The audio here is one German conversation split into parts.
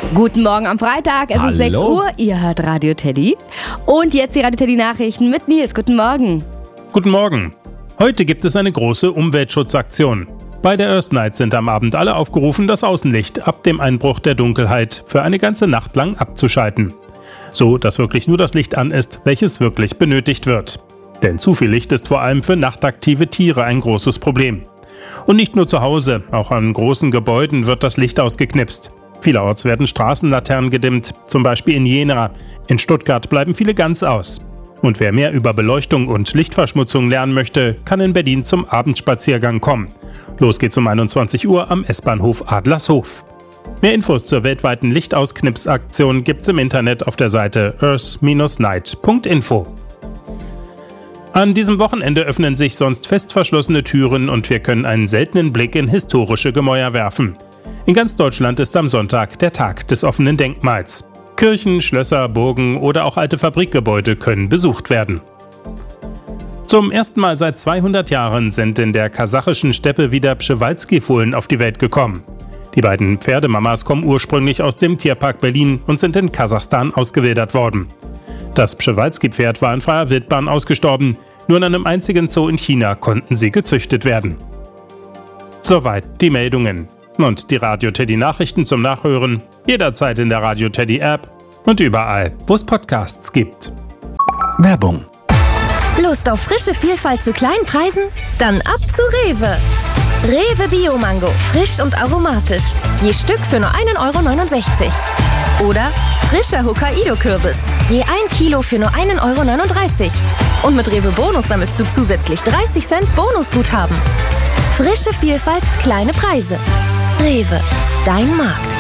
Guten Morgen am Freitag, es ist 6 Uhr, ihr hört Radio Teddy. Und jetzt die Radio Teddy Nachrichten mit Nils. Guten Morgen. Guten Morgen. Heute gibt es eine große Umweltschutzaktion. Bei der Earth Night sind am Abend alle aufgerufen, das Außenlicht ab dem Einbruch der Dunkelheit für eine ganze Nacht lang abzuschalten. So, dass wirklich nur das Licht an ist, welches wirklich benötigt wird. Denn zu viel Licht ist vor allem für nachtaktive Tiere ein großes Problem. Und nicht nur zu Hause, auch an großen Gebäuden wird das Licht ausgeknipst. Vielerorts werden Straßenlaternen gedimmt, zum Beispiel in Jena. In Stuttgart bleiben viele ganz aus. Und wer mehr über Beleuchtung und Lichtverschmutzung lernen möchte, kann in Berlin zum Abendspaziergang kommen. Los geht's um 21 Uhr am S-Bahnhof Adlershof. Mehr Infos zur weltweiten Lichtausknipsaktion gibt's im Internet auf der Seite earth-night.info. An diesem Wochenende öffnen sich sonst fest verschlossene Türen und wir können einen seltenen Blick in historische Gemäuer werfen. In ganz Deutschland ist am Sonntag der Tag des offenen Denkmals. Kirchen, Schlösser, Burgen oder auch alte Fabrikgebäude können besucht werden. Zum ersten Mal seit 200 Jahren sind in der kasachischen Steppe wieder Przewalski-Fohlen auf die Welt gekommen. Die beiden Pferdemamas kommen ursprünglich aus dem Tierpark Berlin und sind in Kasachstan ausgewildert worden. Das Przewalski-Pferd war in freier Wildbahn ausgestorben, nur in einem einzigen Zoo in China konnten sie gezüchtet werden. Soweit die Meldungen. Und die Radio Teddy Nachrichten zum Nachhören jederzeit in der Radio Teddy App und überall, wo es Podcasts gibt. Werbung. Lust auf frische Vielfalt zu kleinen Preisen? Dann ab zu Rewe. Rewe Bio Mango, frisch und aromatisch. Je Stück für nur 1,69 € Oder frischer Hokkaido-Kürbis, je 1 Kilo für nur 1,39 € Und mit Rewe Bonus sammelst du zusätzlich 30 Cent Bonusguthaben. Frische Vielfalt, kleine Preise. Rewe, dein Markt.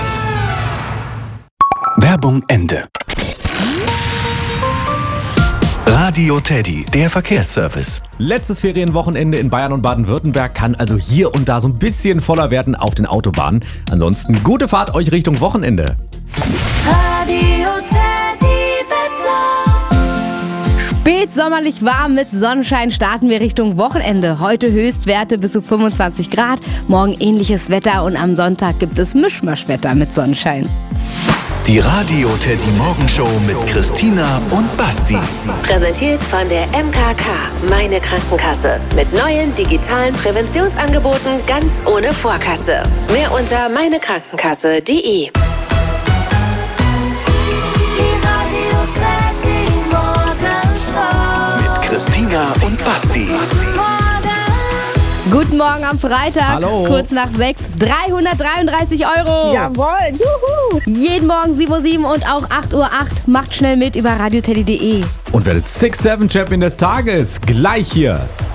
Werbung Ende. Radio Teddy, der Verkehrsservice. Letztes Ferienwochenende in Bayern und Baden-Württemberg kann also hier und da so ein bisschen voller werden auf den Autobahnen. Ansonsten gute Fahrt euch Richtung Wochenende. Radio Teddy Wetter. Spätsommerlich warm mit Sonnenschein starten wir Richtung Wochenende. Heute Höchstwerte bis zu 25 Grad, morgen ähnliches Wetter und am Sonntag gibt es Mischmaschwetter mit Sonnenschein. Die Radio Teddy Morgenshow mit Christina und Basti. Präsentiert von der MKK, meine Krankenkasse. Mit neuen digitalen Präventionsangeboten ganz ohne Vorkasse. Mehr unter meinekrankenkasse.de. Mit Christina und Basti. Guten Morgen am Freitag, Hallo. Kurz nach 6, 333 €. Jawohl, juhu! Jeden Morgen 7:07 Uhr und auch 8:08 Uhr. Macht schnell mit über radioteddy.de. Und werdet 6-7 Champion des Tages. Gleich hier.